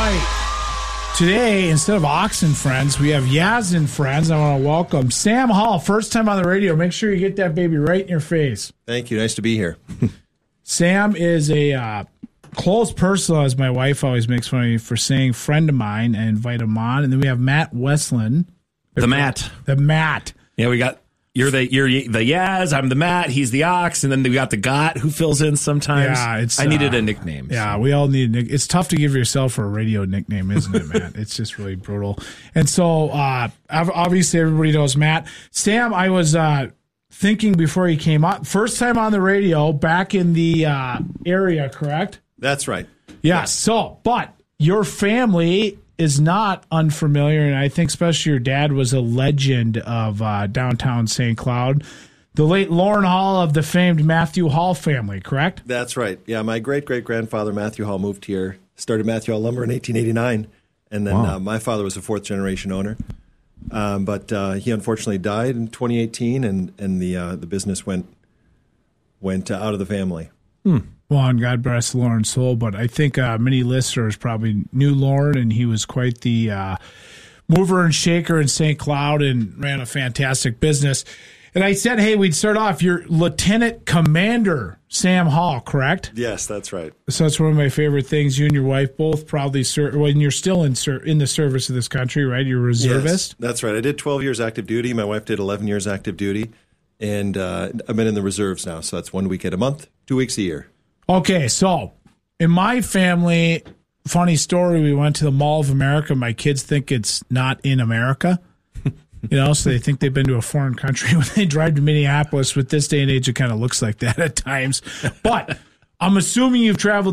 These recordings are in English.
right. Today, instead of Ox and Friends, we have Yaz and Friends. I want to welcome Sam Hall. First time on the radio. Make sure you get that baby right in your face. Thank you. Nice to be here. Sam is a close person, as my wife always makes fun of me for saying, friend of mine, and invite him on. And then we have Matt Westland. The Matt. Yeah, we got you're the Yaz, I'm the Matt, he's the Ox, and then we got the Got who fills in sometimes. Yeah, I needed a nickname. Yeah, so. We all need a nickname. It's tough to give yourself a radio nickname, isn't it, Matt? It's just really brutal. And so obviously everybody knows Matt. Sam, I was thinking before he came up, first time on the radio back in the area, correct? That's right. Yeah. So, but your family is not unfamiliar, and I think especially your dad was a legend of downtown St. Cloud. The late Lauren Hall of the famed Matthew Hall family, correct? That's right. Yeah, my great-great-grandfather Matthew Hall moved here, started Matthew Hall Lumber in 1889, and then my father was a fourth-generation owner. But he unfortunately died in 2018, and the business went out of the family. Well, and God bless Lauren's soul, but I think many listeners probably knew Lauren, and he was quite the mover and shaker in St. Cloud and ran a fantastic business. And I said, hey, we'd start off. You're Lieutenant Commander Sam Hall, correct? Yes, that's right. So that's one of my favorite things. You and your wife both proudly serve, when you're still in the service of this country, right? You're a reservist? Yes, that's right. I did 12 years active duty. My wife did 11 years active duty. And I've been in the reserves now, so that's 1 weekend a month, 2 weeks a year. Okay, so in my family, funny story, we went to the Mall of America. My kids think it's not in America, so they think they've been to a foreign country when they drive to Minneapolis. With this day and age, it kind of looks like that at times. But I'm assuming you've traveled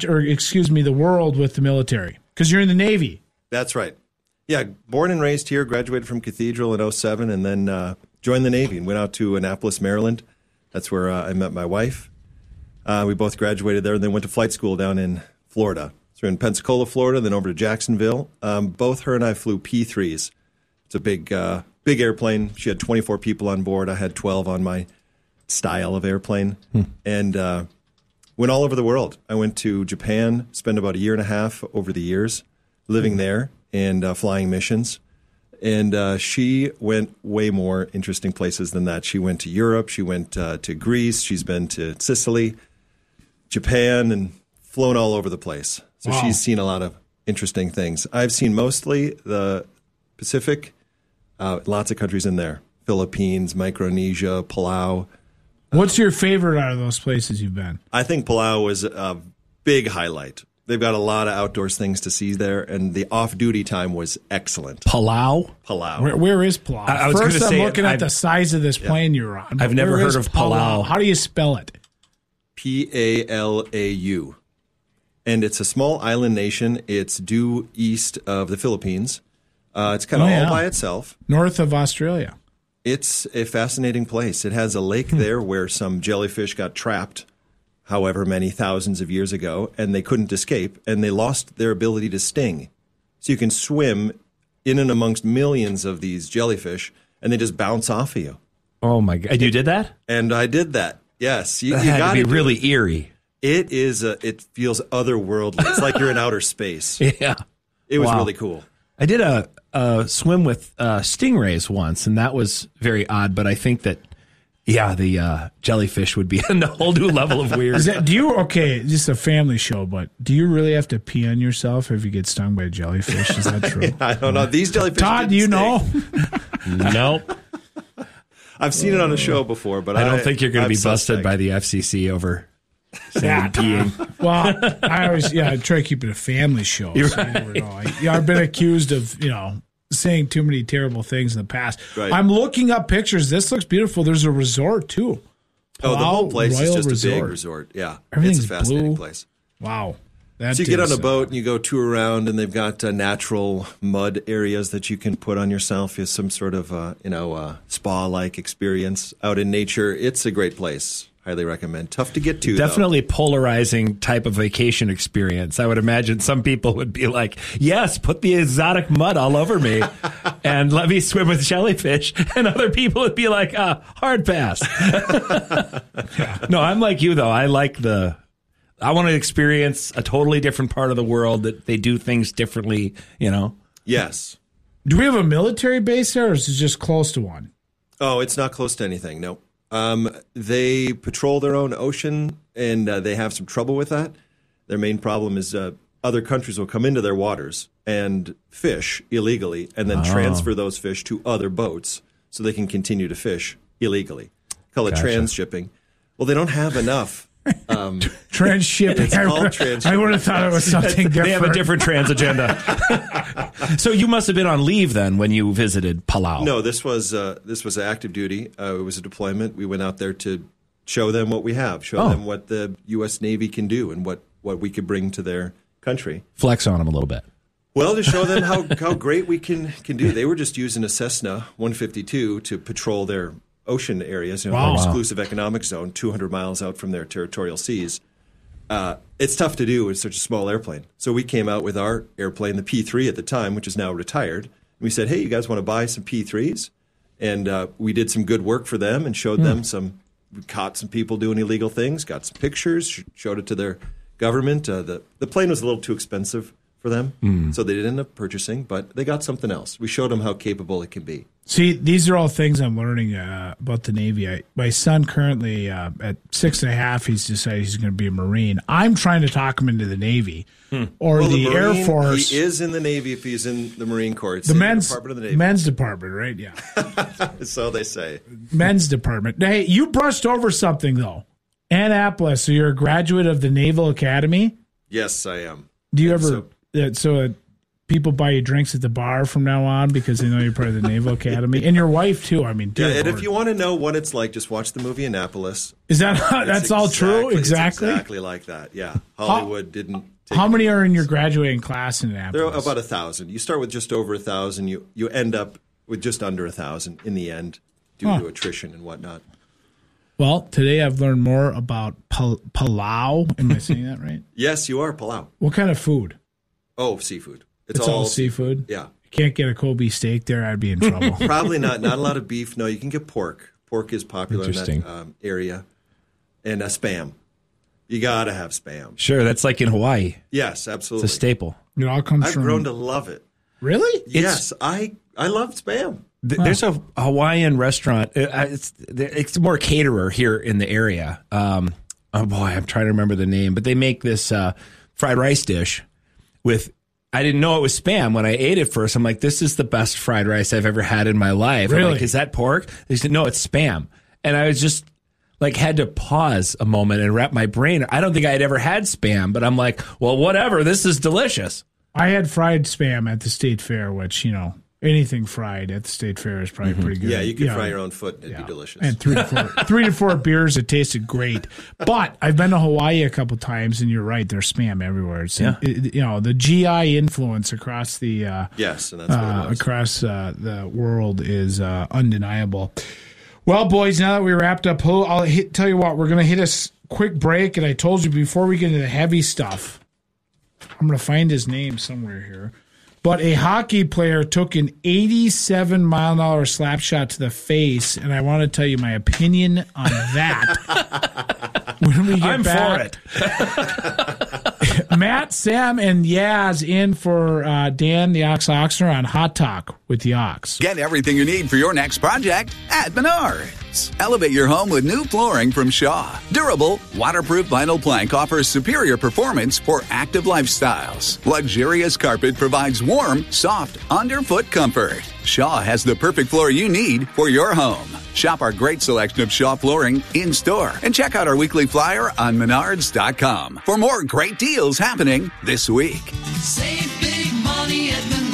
the world with the military because you're in the Navy. That's right. Yeah, born and raised here, graduated from Cathedral in 2007, and then joined the Navy and went out to Annapolis, Maryland. That's where I met my wife. We both graduated there and then went to flight school down in Florida. So we're in Pensacola, Florida, then over to Jacksonville. Both her and I flew P-3s. It's a big airplane. She had 24 people on board. I had 12 on my style of airplane. And went all over the world. I went to Japan, spent about a year and a half over the years living there and flying missions. And she went way more interesting places than that. She went to Europe. She went to Greece. She's been to Sicily, Japan, and flown all over the place. So Wow. She's seen a lot of interesting things. I've seen mostly the Pacific, lots of countries in there. Philippines, Micronesia, Palau. What's your favorite out of those places you've been? I think Palau was a big highlight. They've got a lot of outdoors things to see there, and the off-duty time was excellent. Palau? Where is Palau? I was First, I'm say looking at the size of this plane you're on. I've never heard of Palau. How do you spell it? Palau. And it's a small island nation. It's due east of the Philippines. It's kind of all by itself. North of Australia. It's a fascinating place. It has a lake there where some jellyfish got trapped however many thousands of years ago, and they couldn't escape, and they lost their ability to sting. So you can swim in and amongst millions of these jellyfish, and they just bounce off of you. Oh, my God. And you did that? And I did that, yes. You That had got to be really eerie. It is. It feels otherworldly. It's like you're in outer space. Yeah. It was really cool. I did a swim with stingrays once, and that was very odd, but I think that the jellyfish would be a whole new level of weird. Just a family show, but do you really have to pee on yourself if you get stung by a jellyfish? Is that true? I don't know. These jellyfish Todd, do you know? Nope. I've seen it on a show before, but I don't think you're going to be busted suspect. by the FCC over saying peeing. Well, I try to keep it a family show. So you never know. I've been accused of, saying too many terrible things in the past. Right. I'm looking up pictures. This looks beautiful. There's a resort, too. The whole place Royal is just Resort. a big resort. Yeah. Everything's it's a fascinating blue. place. Wow. So you get on a boat and you go tour around, and they've got natural mud areas that you can put on yourself. It's some sort of spa-like experience out in nature. It's a great place. Highly recommend. Tough to get to, Definitely polarizing type of vacation experience. I would imagine some people would be like, yes, put the exotic mud all over me and let me swim with jellyfish. And other people would be like, hard pass. No, I'm like you, though. I like the I want to experience a totally different part of the world that they do things differently, you know? Yes. Do we have a military base there, or is it just close to one? Oh, it's not close to anything, no. They patrol their own ocean, and they have some trouble with that. Their main problem is other countries will come into their waters and fish illegally and then transfer those fish to other boats so they can continue to fish illegally. Call it transshipping. Well, they don't have enough. Transshipping. It's called transshipping. I would have thought it was something different. They have a different trans agenda. So you must have been on leave then when you visited Palau. No, this was active duty. It was a deployment. We went out there to show them what we have, show them what the U.S. Navy can do and what we could bring to their country. Flex on them a little bit. Well, to show them how great we can do. They were just using a Cessna 152 to patrol their ocean areas, their exclusive economic zone, 200 miles out from their territorial seas. It's tough to do with such a small airplane. So we came out with our airplane, the P-3 at the time, which is now retired. And we said, hey, you guys want to buy some P-3s? And we did some good work for them and showed them we caught some people doing illegal things, got some pictures, showed it to their government. The plane was a little too expensive for them, so they didn't end up purchasing, but they got something else. We showed them how capable it can be. See, these are all things I'm learning about the Navy. My son currently, at 6.5, he's decided he's going to be a Marine. I'm trying to talk him into the Navy or the Air Force. He is in the Navy if he's in the Marine Corps. It's the Department of the Navy. men's department, right? Yeah. So they say. Men's department. Hey, you brushed over something, though. Annapolis, so you're a graduate of the Naval Academy? Yes, I am. Do you ever... people buy you drinks at the bar from now on because they know you're part of the Naval Academy, and your wife too. I mean, yeah. And if you want to know what it's like, just watch the movie Annapolis. Is that that's all true? Exactly. It's exactly like that. Yeah, Hollywood didn't. How many are in your graduating class in Annapolis? There are about 1,000. You start with just over 1,000. You end up with just under 1,000 in the end due to attrition and whatnot. Well, today I've learned more about Palau. Am I saying that right? Yes, you are, Palau. What kind of food? Oh, seafood. It's all seafood? Yeah. You can't get a Kobe steak there. I'd be in trouble. Probably not. Not a lot of beef. No, you can get pork. Pork is popular in that area. And Spam. You got to have Spam. Sure, that's like in Hawaii. Yes, absolutely. It's a staple. It all comes I've grown to love it. Really? Yes, I love Spam. There's a Hawaiian restaurant. It's more caterer here in the area. Oh, boy, I'm trying to remember the name. But they make this fried rice dish with... I didn't know it was Spam. When I ate it first, I'm like, this is the best fried rice I've ever had in my life. Really? I'm like, is that pork? They said, no, it's Spam. And I was just like, had to pause a moment and wrap my brain. I don't think I had ever had Spam, but I'm like, well, whatever. This is delicious. I had fried Spam at the State Fair, which, anything fried at the State Fair is probably pretty good. Yeah, you can fry your own foot and it'd be delicious. And 3 to 4 beers, it tasted great. But I've been to Hawaii a couple times, and you're right, there's Spam everywhere. It's the GI influence across the yes, and that's what it was. Across the world is undeniable. Well, boys, now that we wrapped up, I'll tell you what, we're going to hit a quick break, and I told you before we get into the heavy stuff, I'm going to find his name somewhere here. But a hockey player took an 87-mile-an-hour slap shot to the face, and I want to tell you my opinion on that. When we get back. For it. Matt, Sam, and Yaz in for Dan, the Ox Oxner, on Hot Talk with the Ox. Get everything you need for your next project at Menards. Elevate your home with new flooring from Shaw. Durable, waterproof vinyl plank offers superior performance for active lifestyles. Luxurious carpet provides warm, soft, underfoot comfort. Shaw has the perfect floor you need for your home. Shop our great selection of Shaw flooring in-store and check out our weekly flyer on Menards.com for more great deals happening this week. Save big money at Menards.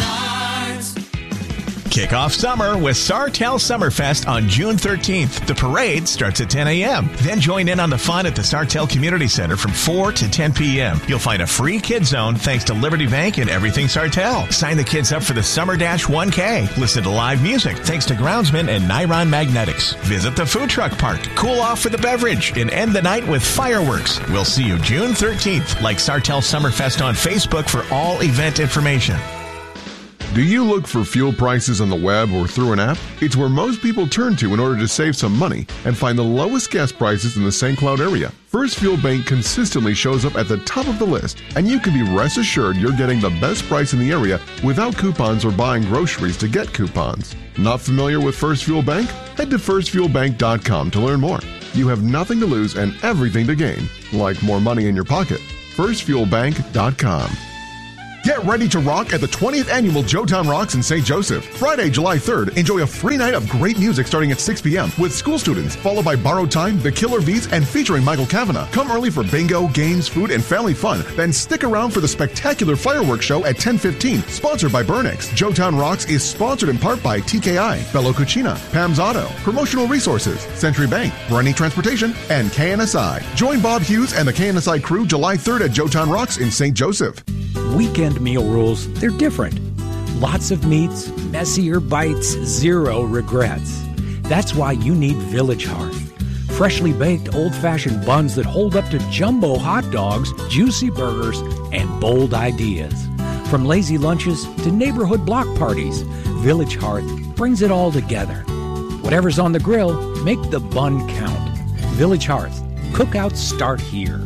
Kick off summer with Sartell Summerfest on June 13th. The parade starts at 10 a.m. Then join in on the fun at the Sartell Community Center from 4 to 10 p.m. You'll find a free kids zone thanks to Liberty Bank and Everything Sartell. Sign the kids up for the Summer Dash 1K. Listen to live music thanks to Groundsman and Niron Magnetics. Visit the food truck park, cool off with a beverage, and end the night with fireworks. We'll see you June 13th. Like Sartell Summerfest on Facebook for all event information. Do you look for fuel prices on the web or through an app? It's where most people turn to in order to save some money and find the lowest gas prices in the St. Cloud area. First Fuel Bank consistently shows up at the top of the list, and you can be rest assured you're getting the best price in the area without coupons or buying groceries to get coupons. Not familiar with First Fuel Bank? Head to firstfuelbank.com to learn more. You have nothing to lose and everything to gain, like more money in your pocket. firstfuelbank.com. Get ready to rock at the 20th Annual Joetown Rocks in St. Joseph. Friday, July 3rd, enjoy a free night of great music starting at 6 p.m. with school students, followed by Borrowed Time, The Killer Beats, and featuring Michael Kavanagh. Come early for bingo, games, food, and family fun. Then stick around for the spectacular fireworks show at 10:15, sponsored by Bernex. Joetown Rocks is sponsored in part by TKI, Bello Cucina, Pam's Auto, Promotional Resources, Century Bank, Brenny Transportation, and KNSI. Join Bob Hughes and the KNSI crew July 3rd at Joetown Rocks in St. Joseph. Weekend meal rules, they're different. Lots of meats, messier bites, zero regrets. That's why you need Village Hearth. Freshly baked old-fashioned buns that hold up to jumbo hot dogs, juicy burgers, and bold ideas. From lazy lunches to neighborhood block parties, Village Hearth brings it all together. Whatever's on the grill, make the bun count. Village Hearth. Cookouts start here.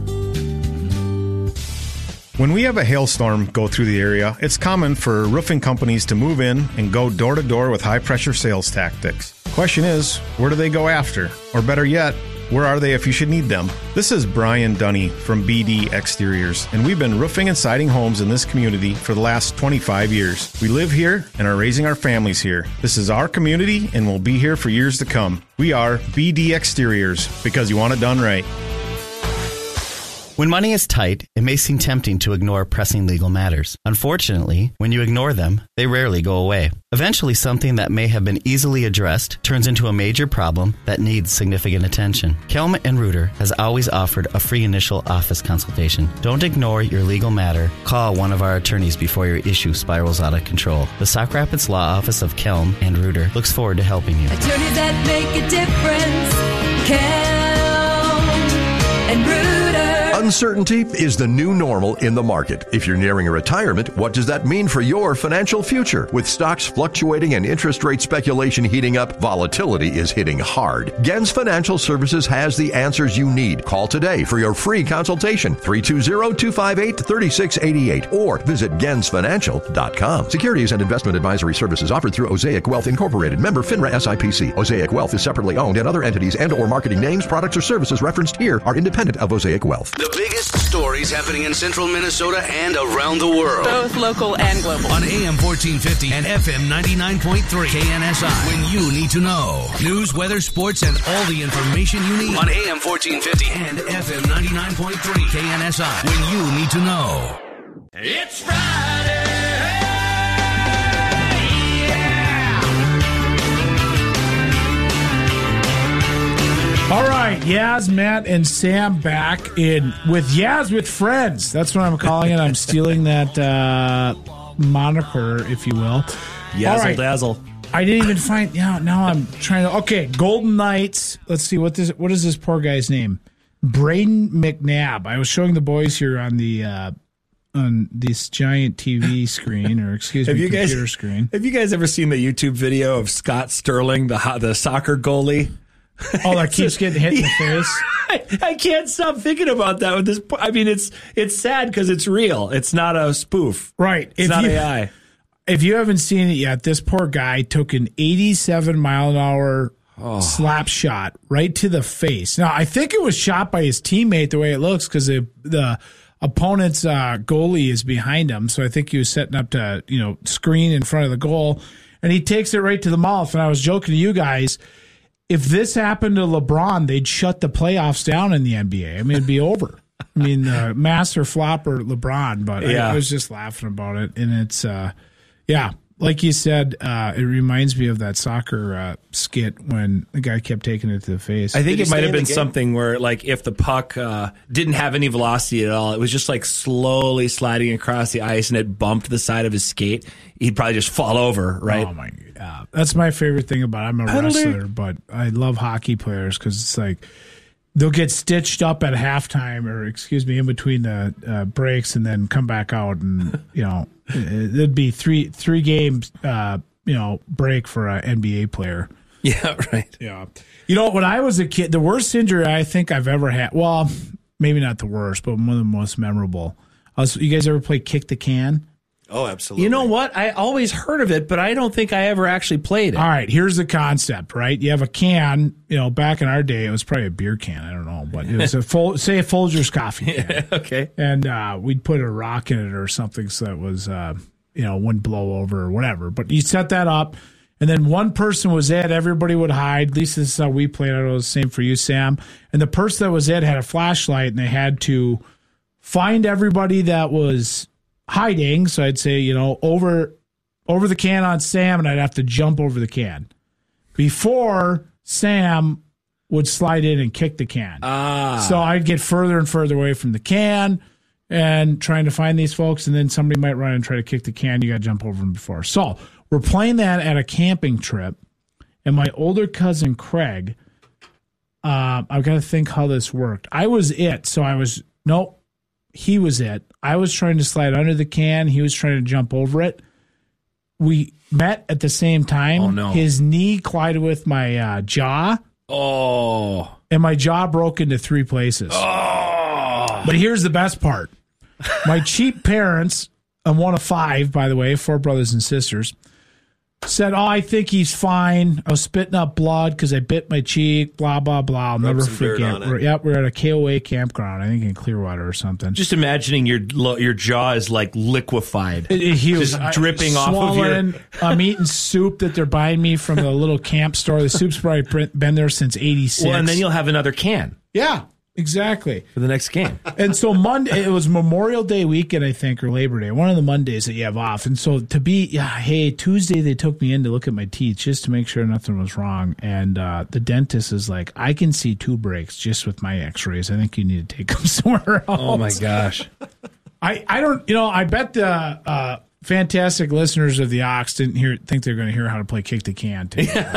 When we have a hailstorm go through the area, it's common for roofing companies to move in and go door to door with high-pressure sales tactics. Question is, where do they go after? Or better yet, where are they if you should need them? This is Brian Dunny from BD Exteriors, and we've been roofing and siding homes in this community for the last 25 years. We live here and are raising our families here. This is our community and will be here for years to come. We are BD Exteriors, because you want it done right. When money is tight, it may seem tempting to ignore pressing legal matters. Unfortunately, when you ignore them, they rarely go away. Eventually, something that may have been easily addressed turns into a major problem that needs significant attention. Kelm & Reuter has always offered a free initial office consultation. Don't ignore your legal matter. Call one of our attorneys before your issue spirals out of control. The Sauk Rapids Law Office of Kelm & Reuter looks forward to helping you. Attorneys that make a difference. Kelm & Reuter. Uncertainty is the new normal in the market. If you're nearing a retirement, what does that mean for your financial future? With stocks fluctuating and interest rate speculation heating up, volatility is hitting hard. Gens Financial Services has the answers you need. Call today for your free consultation, 320-258-3688, or visit gensfinancial.com. Securities and investment advisory services offered through Osaic Wealth Incorporated, member FINRA SIPC. Osaic Wealth is separately owned, and other entities and or marketing names, products, or services referenced here are independent of Osaic Wealth. The biggest stories happening in central Minnesota and around the world. Both local and global. On AM 1450 and FM 99.3 KNSI. When you need to know. News, weather, sports, and all the information you need. On AM 1450 and FM 99.3 KNSI. When you need to know. It's Friday. All right, Yaz, Matt, and Sam back in with Yaz with Friends. That's what I'm calling it. I'm stealing that moniker, if you will. Yazzle dazzle. I didn't even find. Yeah, now I'm trying to. Okay, Golden Knights. Let's see what is this poor guy's name? Braden McNabb. I was showing the boys here on the on this giant TV screen, or excuse me, computer screen. Have you guys ever seen the YouTube video of Scott Sterling, the soccer goalie? Oh, that keeps getting hit in the face. I can't stop thinking about that with this. I mean, it's sad because it's real. It's not a spoof. Right. It's not AI. If you haven't seen it yet, this poor guy took an 87-mile-an-hour slap shot right to the face. Now, I think it was shot by his teammate the way it looks, because the opponent's goalie is behind him. So I think he was setting up to screen in front of the goal, and he takes it right to the mouth. And I was joking to you guys, if this happened to LeBron, they'd shut the playoffs down in the NBA. I mean, it'd be over. I mean, master flopper LeBron, but I was just laughing about it. And it's, like you said, it reminds me of that soccer skit when the guy kept taking it to the face. I think it might have been something where, like, if the puck didn't have any velocity at all, it was just like slowly sliding across the ice and it bumped the side of his skate, he'd probably just fall over, right? Oh, my God. That's my favorite thing about it. I'm a wrestler, but I love hockey players because it's like they'll get stitched up at halftime, or in between the breaks, and then come back out, and it'd be three games break for an NBA player. Yeah, right. Yeah. When I was a kid, the worst injury I think I've ever had, well, maybe not the worst, but one of the most memorable. You guys ever play kick the can? Oh, absolutely. You know what? I always heard of it, but I don't think I ever actually played it. All right, here's the concept, right? You have a can, back in our day, it was probably a beer can, I don't know, but it was a Folgers coffee can. Okay. And we'd put a rock in it or something so it was, wouldn't blow over or whatever. But you set that up, and then one person was it, everybody would hide. At least this is how we played it. It was the same for you, Sam. And the person that was it had a flashlight, and they had to find everybody that was hiding. So I'd say, over the can on Sam, and I'd have to jump over the can before Sam would slide in and kick the can. So I'd get further and further away from the can and trying to find these folks, and then somebody might run and try to kick the can. You got to jump over them before. So we're playing that at a camping trip, and my older cousin Craig, I've got to think how this worked. I was it, so he was it. I was trying to slide under the can. He was trying to jump over it. We met at the same time. Oh, no. His knee collided with my jaw. Oh. And my jaw broke into 3 places. Oh. But here's the best part. My cheap parents, I'm one of 5, by the way, 4 brothers and sisters, said, I think he's fine. I was spitting up blood because I bit my cheek, blah, blah, blah. I'll never forget. We're at a KOA campground, I think in Clearwater or something. Just imagining your jaw is like liquefied. Just dripping off of your... I'm eating soup that they're buying me from the little camp store. The soup's probably been there since 86. Well, and then you'll have another can. Yeah. Exactly. For the next game. And so Monday, it was Memorial Day weekend, I think, or Labor Day, one of the Mondays that you have off. And so Tuesday they took me in to look at my teeth just to make sure nothing was wrong. And the dentist is like, I can see 2 breaks just with my x-rays. I think you need to take them somewhere else. Oh, my gosh. I don't, I bet the fantastic listeners of the Ox didn't think they're going to hear how to play kick the can.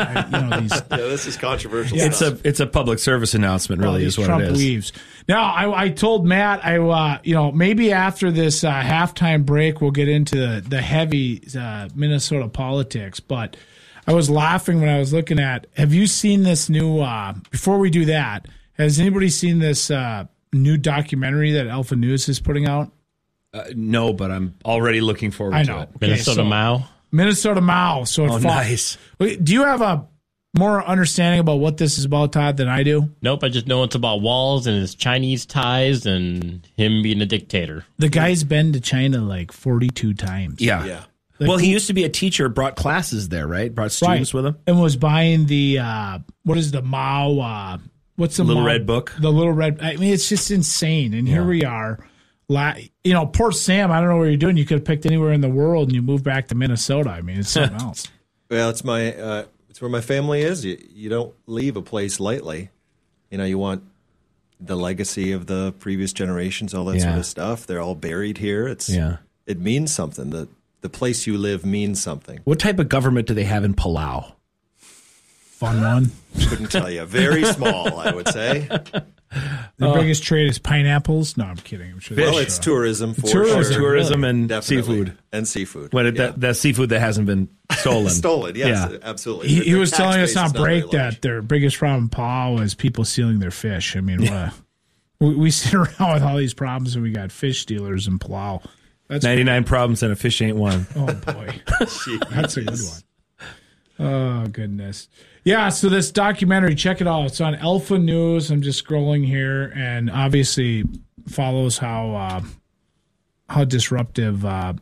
This is controversial. It's a public service announcement, really, is what Trump it is. Leaves. Now, I told Matt, maybe after this halftime break, we'll get into the heavy Minnesota politics. But I was laughing when I was looking at. Have you seen this new? Before we do that, has anybody seen this new documentary that Alpha News is putting out? No, but I'm already looking forward to it. Minnesota Mao. So nice. Do you have a more understanding about what this is about, Todd, than I do? Nope, I just know it's about Walz and his Chinese ties and him being a dictator. The guy's been to China like 42 times. Yeah. Well, he used to be a teacher, brought classes there, right? Brought students with him. And was buying the, what is the Mao, what's the Little Mao? Red Book? The Little Red, I mean, it's just insane. And here we are. Poor Sam, I don't know what you're doing. You could have picked anywhere in the world and you moved back to Minnesota. I mean, it's something else. Well, it's where my family is. You don't leave a place lightly. You want the legacy of the previous generations, all that sort of stuff. They're all buried here. It means something. The place you live means something. What type of government do they have in Palau? Fun one. Couldn't tell you. Very small, I would say. The biggest trade is pineapples. No, I'm kidding. I'm sure it's tourism for sure. Tourism and Definitely. seafood. And seafood. That seafood that hasn't been stolen. Stolen, yes, absolutely. He was telling us on break that their biggest problem in Palau is people stealing their fish. I mean, we sit around with all these problems and we got fish stealers in Palau. That's 99 problems and a fish ain't one. Oh, boy. That's a good one. Oh, goodness. Yeah, so this documentary, check it out. It's on Alpha News. I'm just scrolling here, and obviously follows how disruptive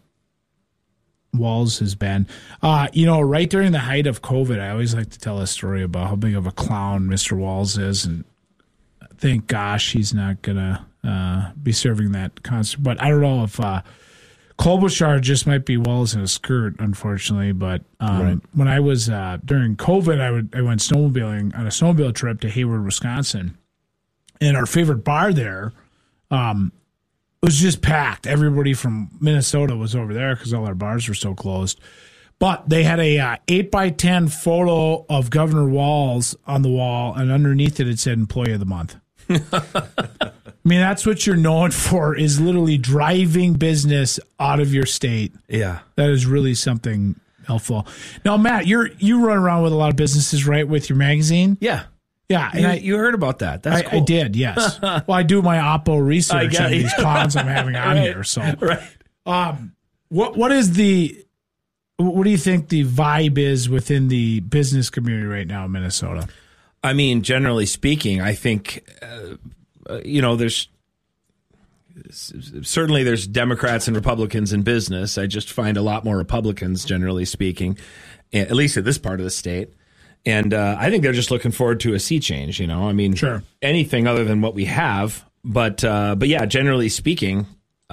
Walz has been. Right during the height of COVID, I always like to tell a story about how big of a clown Mr. Walz is, and thank gosh he's not going to be serving that concert. But I don't know if Klobuchar just might be Walz in a skirt, unfortunately. But when I was during COVID, I went snowmobiling on a snowmobile trip to Hayward, Wisconsin, and our favorite bar there was just packed. Everybody from Minnesota was over there because all our bars were so closed. But they had a 8x10 photo of Governor Walz on the wall, and underneath it said "Employee of the Month." I mean, that's what you're known for, is literally driving business out of your state. Yeah. That is really something helpful. Now, Matt, you run around with a lot of businesses, right, with your magazine? Yeah. Yeah. And you heard about that. That's cool. I did, yes. Well, I do my Oppo research on these cons I'm having on here. So, right. What do you think the vibe is within the business community right now in Minnesota? I mean, generally speaking, I think, there's Democrats and Republicans in business. I just find a lot more Republicans, generally speaking, at least at this part of the state. And I think they're just looking forward to a sea change, I mean, sure. Anything other than what we have. But yeah, generally speaking,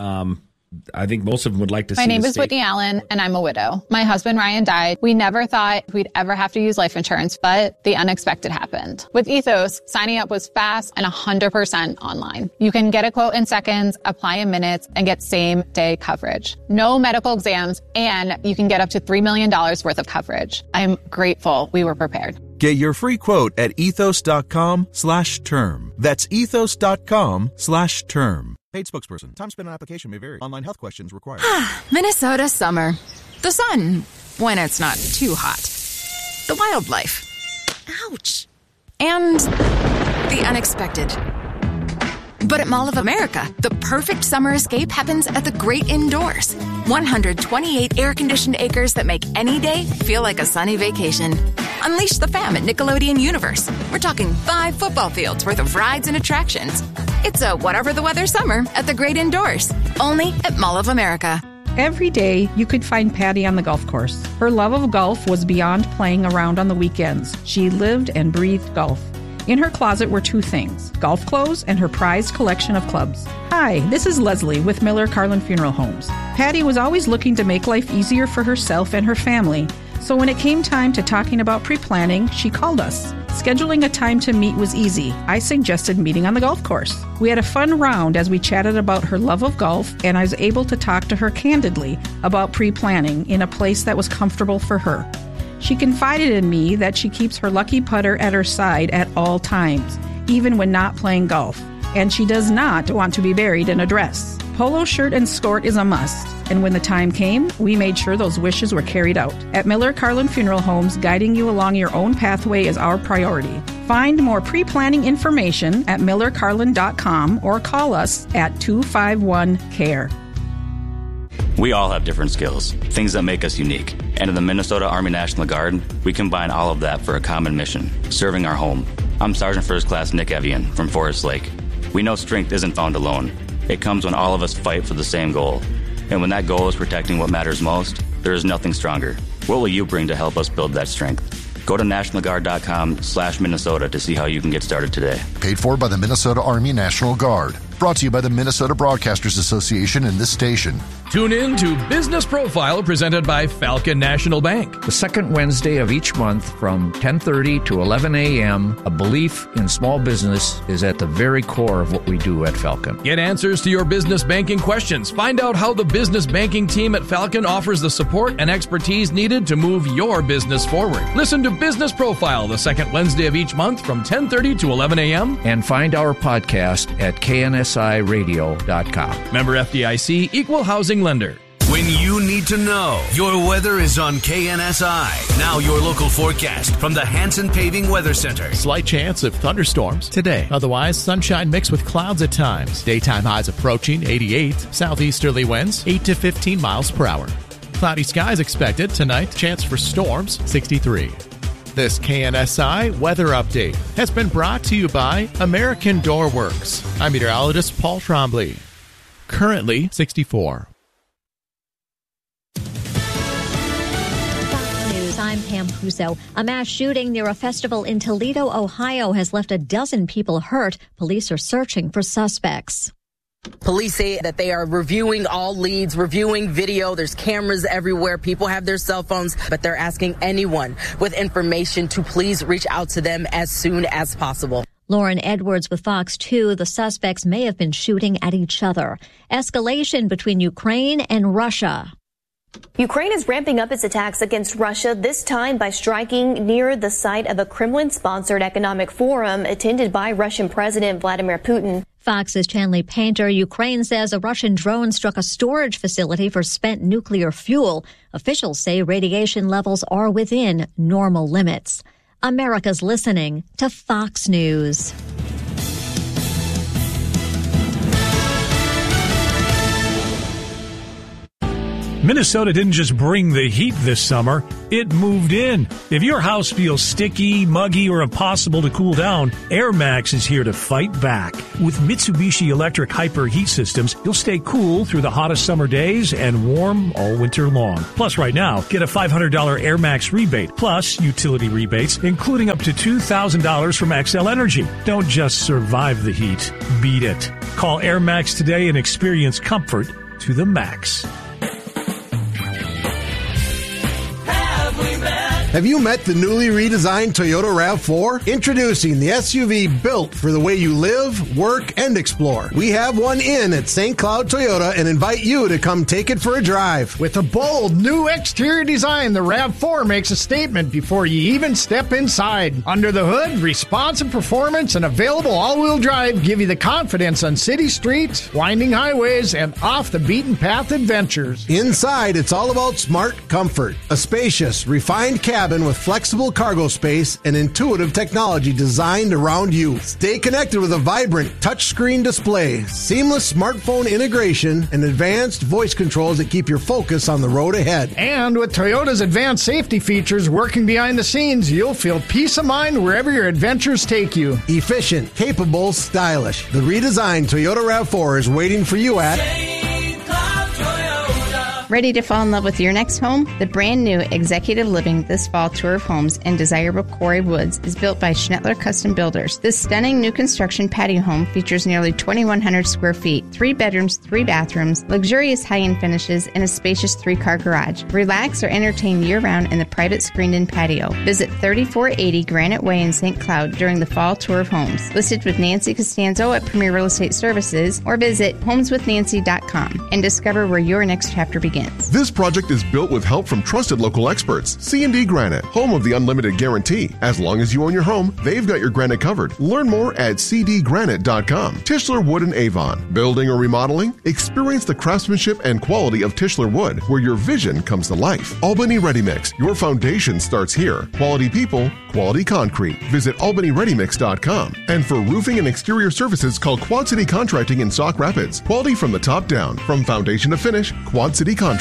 I think most of them would like to see. My name is Whitney Allen, and I'm a widow. My husband, Ryan, died. We never thought we'd ever have to use life insurance, but the unexpected happened. With Ethos, signing up was fast and 100% online. You can get a quote in seconds, apply in minutes, and get same-day coverage. No medical exams, and you can get up to $3 million worth of coverage. I'm grateful we were prepared. Get your free quote at ethos.com/term. That's ethos.com/term. Paid spokesperson. Time spent on application may vary. Online health questions required. Minnesota summer. The sun, when it's not too hot. The wildlife. Ouch. And the unexpected. But at Mall of America, the perfect summer escape happens at the great indoors. 128 air-conditioned acres that make any day feel like a sunny vacation. Unleash the fam at Nickelodeon Universe. We're talking 5 football fields worth of rides and attractions. It's a whatever the weather summer at the great indoors. Only at Mall of America. Every day, you could find Patty on the golf course. Her love of golf was beyond playing around on the weekends. She lived and breathed golf. In her closet were 2 things, golf clothes and her prized collection of clubs. Hi, this is Leslie with Miller Carlin Funeral Homes. Patty was always looking to make life easier for herself and her family. So when it came time to talking about pre-planning, she called us. Scheduling a time to meet was easy. I suggested meeting on the golf course. We had a fun round as we chatted about her love of golf, and I was able to talk to her candidly about pre-planning in a place that was comfortable for her. She confided in me that she keeps her lucky putter at her side at all times, even when not playing golf. And she does not want to be buried in a dress. Polo shirt and skirt is a must. And when the time came, we made sure those wishes were carried out. At Miller Carlin Funeral Homes, guiding you along your own pathway is our priority. Find more pre-planning information at millercarlin.com or call us at 251-CARE. We all have different skills, things that make us unique. And in the Minnesota Army National Guard, we combine all of that for a common mission, serving our home. I'm Sergeant First Class Nick Evian from Forest Lake. We know strength isn't found alone. It comes when all of us fight for the same goal. And when that goal is protecting what matters most, there is nothing stronger. What will you bring to help us build that strength? Go to nationalguard.com/Minnesota to see how you can get started today. Paid for by the Minnesota Army National Guard. Brought to you by the Minnesota Broadcasters Association and this station. Tune in to Business Profile presented by Falcon National Bank. The second Wednesday of each month from 10:30 to 11 a.m., a belief in small business is at the very core of what we do at Falcon. Get answers to your business banking questions. Find out how the business banking team at Falcon offers the support and expertise needed to move your business forward. Listen to Business Profile the second Wednesday of each month from 10:30 to 11 a.m. And find our podcast at knSIradio.com. Member FDIC, Equal Housing Lender. When you need to know, your weather is on KNSI. Now your local forecast from the Hanson Paving Weather Center. Slight chance of thunderstorms today. Otherwise, sunshine mixed with clouds at times. Daytime highs approaching 88. Southeasterly winds 8 to 15 miles per hour. Cloudy skies expected tonight. Chance for storms 63. This KNSI weather update has been brought to you by American Door Works. I'm meteorologist Paul Trombley. Currently 64. I'm Pam Puso. A mass shooting near a festival in Toledo, Ohio has left a dozen people hurt. Police are searching for suspects. Police say that they are reviewing all leads, reviewing video. There's cameras everywhere. People have their cell phones, but they're asking anyone with information to please reach out to them as soon as possible. Lauren Edwards with Fox 2. The suspects may have been shooting at each other. Escalation between Ukraine and Russia. Ukraine is ramping up its attacks against Russia, this time by striking near the site of a Kremlin-sponsored economic forum attended by Russian President Vladimir Putin. Fox's Chanley Painter. Ukraine says a Russian drone struck a storage facility for spent nuclear fuel. Officials say radiation levels are within normal limits. America's listening to Fox News. Minnesota didn't just bring the heat this summer, it moved in. If your house feels sticky, muggy, or impossible to cool down, Air Max is here to fight back. With Mitsubishi Electric Hyper Heat Systems, you'll stay cool through the hottest summer days and warm all winter long. Plus, right now, get a $500 Air Max rebate, plus utility rebates, including up to $2,000 from Xcel Energy. Don't just survive the heat, beat it. Call Air Max today and experience comfort to the max. Have you met the newly redesigned Toyota RAV4? Introducing the SUV built for the way you live, work, and explore. We have one in at St. Cloud Toyota and invite you to come take it for a drive. With a bold new exterior design, the RAV4 makes a statement before you even step inside. Under the hood, responsive performance and available all-wheel drive give you the confidence on city streets, winding highways, and off-the-beaten-path adventures. Inside, it's all about smart comfort. A spacious, refined cabin with flexible cargo space and intuitive technology designed around you. Stay connected with a vibrant touchscreen display, seamless smartphone integration, and advanced voice controls that keep your focus on the road ahead. And with Toyota's advanced safety features working behind the scenes, you'll feel peace of mind wherever your adventures take you. Efficient, capable, stylish. The redesigned Toyota RAV4 is waiting for you at Ready to fall in love with your next home? The brand new Executive Living This Fall Tour of Homes in desirable Quarry Woods is built by Schnettler Custom Builders. This stunning new construction patio home features nearly 2,100 square feet, 3 bedrooms, 3 bathrooms, luxurious high-end finishes, and a spacious 3-car garage. Relax or entertain year-round in the private screened-in patio. Visit 3480 Granite Way in St. Cloud during the Fall Tour of Homes. Listed with Nancy Costanzo at Premier Real Estate Services, or visit homeswithnancy.com and discover where your next chapter begins. This project is built with help from trusted local experts. C&D Granite, home of the unlimited guarantee. As long as you own your home, they've got your granite covered. Learn more at cdgranite.com. Tischler Wood and Avon. Building or remodeling? Experience the craftsmanship and quality of Tischler Wood, where your vision comes to life. Albany Ready Mix. Your foundation starts here. Quality people, quality concrete. Visit albanyreadymix.com. And for roofing and exterior services, call Quad City Contracting in Sauk Rapids. Quality from the top down. From foundation to finish, Quad City Contracting.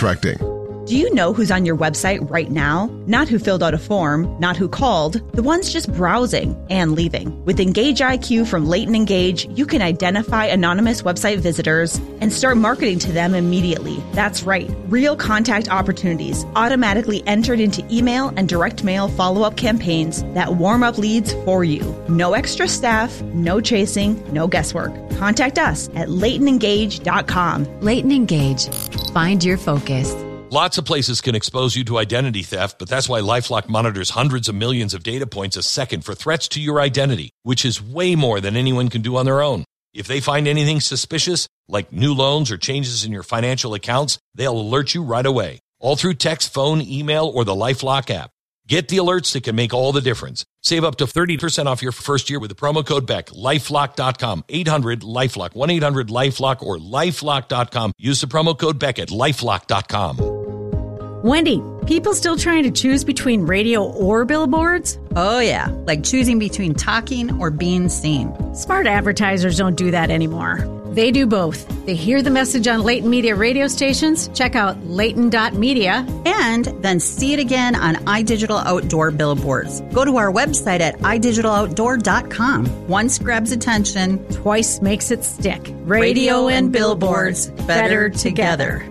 Do you know who's on your website right now? Not who filled out a form, not who called, the ones just browsing and leaving. With Engage IQ from Leighton Engage, you can identify anonymous website visitors and start marketing to them immediately. That's right, real contact opportunities automatically entered into email and direct mail follow-up campaigns that warm up leads for you. No extra staff, no chasing, no guesswork. Contact us at LeightonEngage.com. Leighton Engage. Find your focus. Lots of places can expose you to identity theft, but that's why LifeLock monitors hundreds of millions of data points a second for threats to your identity, which is way more than anyone can do on their own. If they find anything suspicious, like new loans or changes in your financial accounts, they'll alert you right away, all through text, phone, email, or the LifeLock app. Get the alerts that can make all the difference. Save up to 30% off your first year with the promo code BECK. LifeLock.com, 800-LifeLock, 1-800-LifeLock, or LifeLock.com. Use the promo code BECK at LifeLock.com. Wendy, people still trying to choose between radio or billboards? Oh yeah, like choosing between talking or being seen. Smart advertisers don't do that anymore. They do both. They hear the message on Leighton Media radio stations, check out Leighton.media, and then see it again on iDigital Outdoor billboards. Go to our website at idigitaloutdoor.com. Once grabs attention, twice makes it stick. Radio and billboards, better together.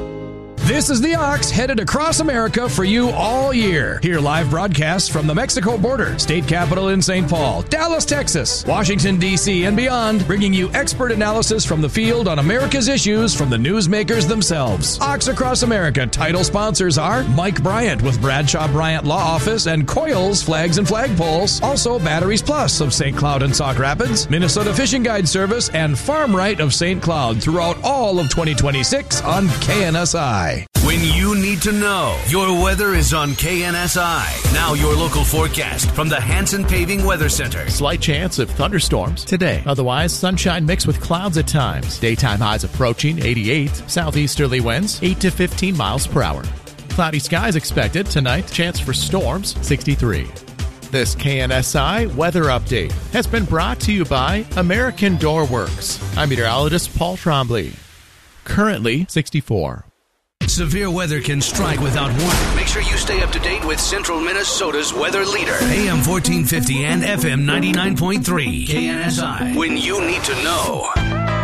This is The Ox, headed across America for you all year. Hear live broadcasts from the Mexico border, state capital in St. Paul, Dallas, Texas, Washington, D.C., and beyond, bringing you expert analysis from the field on America's issues from the newsmakers themselves. Ox Across America title sponsors are Mike Bryant with Bradshaw Bryant Law Office and Coils Flags and Flagpoles. Also, Batteries Plus of St. Cloud and Sauk Rapids, Minnesota Fishing Guide Service, and Farm Right of St. Cloud throughout all of 2026 on KNSI. When you need to know, your weather is on KNSI. Now your local forecast from the Hanson Paving Weather Center. Slight chance of thunderstorms today. Otherwise, sunshine mixed with clouds at times. Daytime highs approaching 88. Southeasterly winds 8 to 15 miles per hour. Cloudy skies expected tonight. Chance for storms 63. This KNSI weather update has been brought to you by American Door Works. I'm meteorologist Paul Trombley. Currently 64. Severe weather can strike without warning. Make sure you stay up to date with Central Minnesota's weather leader. AM 1450 and FM 99.3. KNSI. When you need to know.